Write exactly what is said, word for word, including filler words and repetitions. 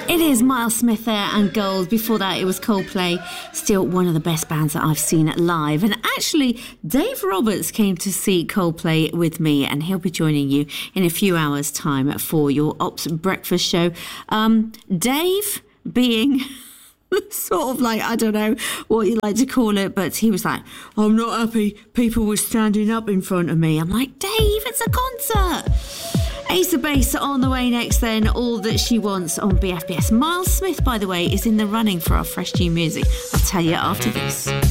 It is Miles Smith there and Gold. Before that, it was Coldplay. Still one of the best bands that I've seen live. And actually, Dave Roberts came to see Coldplay with me, and he'll be joining you in a few hours' time for your Ops Breakfast show. Um, Dave being sort of like, I don't know what you like to call it, but he was like, I'm not happy people were standing up in front of me. I'm like, Dave, it's a concert. Ace of Base on the way next then, All That She Wants on B F B S. Miles Smith, by the way, is in the running for our fresh new music. I'll tell you after this.